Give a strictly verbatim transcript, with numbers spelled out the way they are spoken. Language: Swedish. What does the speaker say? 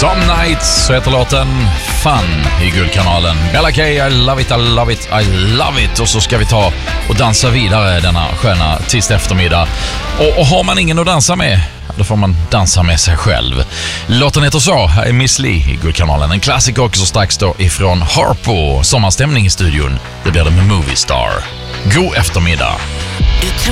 Some Nights, så heter låten Fun i Guldkanalen. Bella K, I love it, I love it, I love it. Och så ska vi ta och dansa vidare denna sköna tisdag eftermiddag. Och, och har man ingen att dansa med, då får man dansa med sig själv. Låten heter så, här är Miss Li i Guldkanalen. En klassiker också så strax då ifrån Harpo. Sommarstämning i studion, det blir det med Movie Star. God eftermiddag.